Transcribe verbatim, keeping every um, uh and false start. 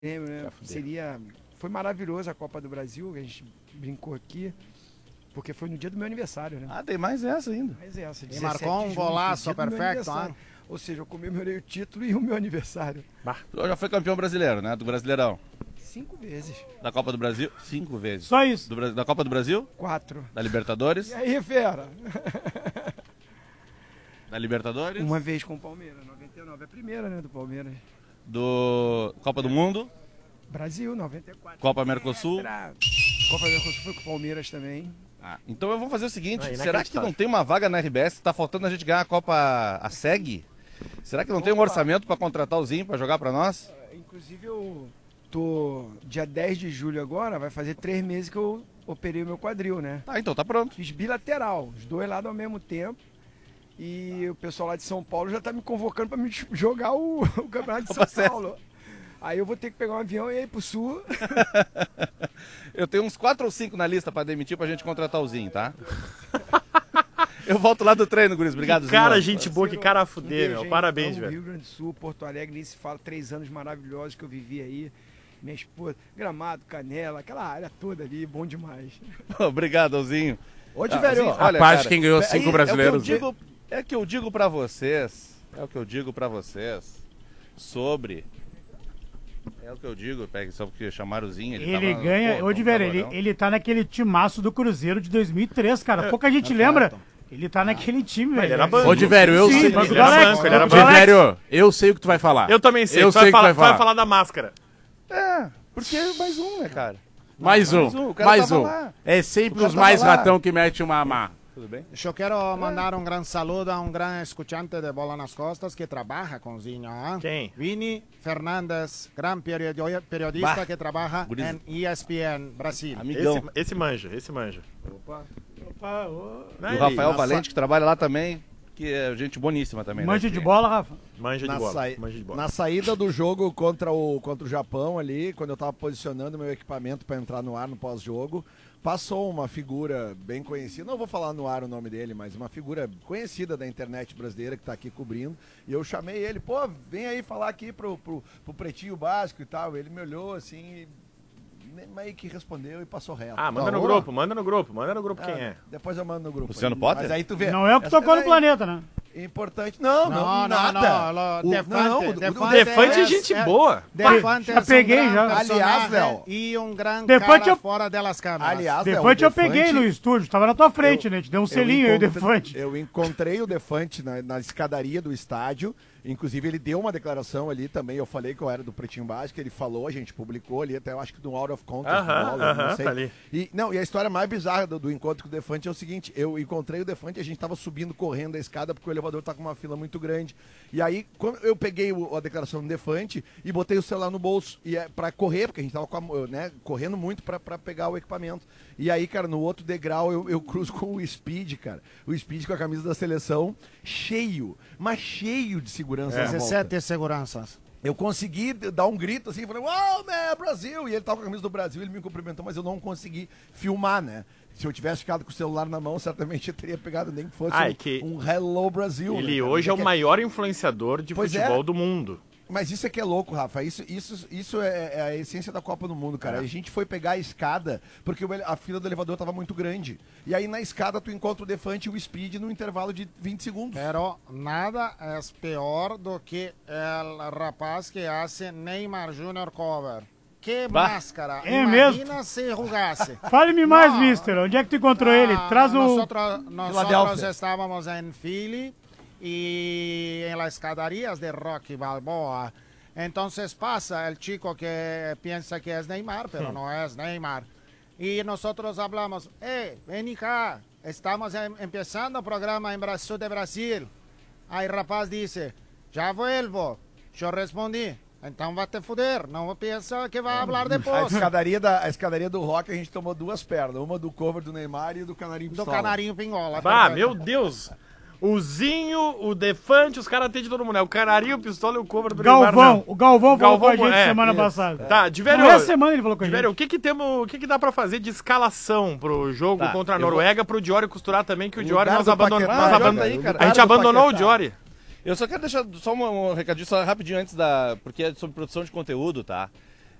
Né? Seria, foi maravilhoso a Copa do Brasil, a gente brincou aqui, porque foi no dia do meu aniversário, né? Ah, tem mais essa ainda. Mais essa, E marcou um golaço perfeito, hein? Ou seja, eu comemorei o título e o meu aniversário. Bah. Tu já foi campeão brasileiro, né? Do Brasileirão. Cinco vezes. Da Copa do Brasil? Cinco vezes. Só isso. Do, da Copa do Brasil? Quatro. Da Libertadores? E aí, fera? Da Libertadores? Uma vez com o Palmeiras, noventa e nove. É a primeira, né, do Palmeiras. Do Copa do Mundo? Brasil, noventa e quatro. Copa Mercosul? Copa Mercosul foi com o Palmeiras também. Ah, então eu vou fazer o seguinte, Ah, será que não tem uma vaga na R B S? Tá faltando a gente ganhar a Copa a SEG? Será que não tem um orçamento para contratar o Zinho para jogar para nós? Inclusive eu tô dia dez de julho agora, vai fazer três meses que eu operei o meu quadril, né? Ah, então tá pronto. Fiz bilateral, os dois lados ao mesmo tempo. E o pessoal lá de São Paulo já tá me convocando para me jogar o, o Campeonato de São Paulo. Aí eu vou ter que pegar um avião e ir pro sul. Eu tenho uns quatro ou cinco na lista pra demitir pra gente contratar o Zinho, tá? Eu volto lá do treino, Guris. Obrigado, Zinho. Cara, gente boa, que cara a fuder, Deus, meu. gente, Parabéns, amo velho. Rio Grande do Sul, Porto Alegre, nem se fala. Três anos maravilhosos que eu vivi aí. Minha esposa, Gramado, Canela, aquela área toda ali, bom demais. Obrigado, Zinho. Hoje, Ah, velho, Zinho, a olha, parte cara, quem ganhou é- cinco é brasileiros. o que eu digo, é que eu digo pra vocês, é o que eu digo pra vocês sobre... É o que eu digo, pega só porque chamaram o Zinho. Ele, Ele tava, ganha, pô, ô Diver, ele, trabalhão. ele tá naquele timaço do Cruzeiro de dois mil e três, cara. Pouca gente lembra. Ele tá naquele time, velho. Ele era banco. Ô, Divério, eu Sim, sei. banco Ele do era Alex. banco, ele era Banco do banco. Alex. Divério, eu sei o que tu vai falar. Eu também sei. Eu tu sei vai, o que falar, vai tu vai falar. falar da máscara. É, porque é mais um, né, cara? Mais um, Mais um, o cara mais tava um. lá. É sempre O cara os mais tava lá. ratão que mete uma má. Tudo bem? Eu quero mandar um grande saludo a um grande escutante de Bola nas Costas que trabalha com o Zinho. hein? Quem? Vini Fernandes, grande periodi- periodista Bah. que trabalha Guriz- em E S P N Brasil. Amigão. Esse, esse manja, esse manja. Opa, ô. Não é E o ele? Rafael Nossa. Valente, que trabalha lá também, que é gente boníssima também. Manja né? de bola, Rafa. Manja de Na, bola. saí- Manja de bola. na saída do jogo contra o, contra o Japão ali, quando eu tava posicionando meu equipamento para entrar no ar no pós-jogo, passou uma figura bem conhecida, não vou falar no ar o nome dele, mas uma figura conhecida da internet brasileira que tá aqui cobrindo, e eu chamei ele, pô, vem aí falar aqui pro, pro, pro Pretinho Básico e tal, ele me olhou assim, e meio que respondeu e passou reto. Ah, manda Tá, no ô, grupo, manda no grupo, manda no grupo ah, quem é. Depois eu mando no grupo. Luciano aí. Potter? Mas aí tu vê. Não é o que essa tocou no daí- planeta, né? Importante. Não, não, Não, não, nada. não, O- Defante, não, o- o- Defante Defante é é- gente é- boa. Defante Já é um peguei, grande já. personagem Aliás, Léo. E um grande Defante cara eu- fora delas câmeras. Aliás, Léo, Defante o eu peguei Defante- no estúdio, tava na tua frente, né? Te deu um selinho aí, o encontre- Defante. Eu encontrei o Defante na, na escadaria do estádio. Inclusive, ele deu uma declaração ali também. Eu falei que eu era do Pretinho Básico. Ele falou, a gente publicou ali, até eu acho que do Out of Context. Aham, do Waller, não aham, sei. tá ali. E, não, e a história mais bizarra do, do encontro com o Defante é o seguinte: eu encontrei o Defante e a gente tava subindo, correndo a escada, porque o elevador tá com uma fila muito grande. E aí, quando eu peguei o- a declaração do Defante e botei o celular no bolso e é pra correr, porque a gente tava com a- né, correndo muito pra, pra pegar o equipamento. E aí, cara, no outro degrau eu, eu cruzo com o Speed, cara. O Speed com a camisa da seleção, cheio, mas cheio de segurança na volta. dezessete seguranças. Eu consegui dar um grito assim, falei, uau, né, Brasil! E ele tava com a camisa do Brasil, ele me cumprimentou, mas eu não consegui filmar, né? Se eu tivesse ficado com o celular na mão, certamente eu teria pegado, nem que fosse Ah, é um, que um Hello Brasil. Ele né, cara? hoje é o que maior influenciador de Pois é. futebol do mundo. Mas isso é que é louco, Rafa. Isso, isso, isso é, é a essência da Copa do Mundo, cara. A gente foi pegar a escada porque o ele- a fila do elevador tava muito grande. E aí na escada tu encontra o Defante e o Speed no intervalo de vinte segundos. Pero nada é pior do que o rapaz que hace Neymar Júnior cover. Que Bah. máscara. É Imagina mesmo? se rugasse. Fale-me mais, Não. mister. Onde é que tu encontrou ele? Traz o... Nosotros, nosotros Filadélfia. estábamos em Philly y en las escadarias de Rocky Balboa. Entonces pasa el chico que piensa que es Neymar, pero no es Neymar. Y nosotros hablamos, eh, ven acá, estamos em- empezando el programa en Brasil de Brasil. Aí o rapaz disse, já vuelvo. Eu respondi, então vai te fuder, não pensa que vai falar A depois. escadaria, da, a escadaria do Rock a gente tomou duas pernas. Uma do cover do Neymar e do Canarinho Do Pistola. canarinho pingola. Bah, perfeito. meu Deus. O Zinho, o Defante, os caras atendem todo mundo. É o Canarinho, o Pistola e o cover do Neymar, Galvão. não. O Galvão falou Galvão, com a gente é, semana isso. passada. Tá, Divério, Não, essa semana ele falou com a Divério, gente. o que que temos, o que que dá pra fazer de escalação pro jogo Tá, contra a eu vou- Noruega, pro Diori costurar também, que o O Diori lugar nós do abandonamos. Paquetá, nós joga abandon- aí, cara. A gente Lugar do abandonou o Paquetá. Diori. Eu só quero deixar só um, um recadinho só rapidinho antes da... Porque é sobre produção de conteúdo, tá?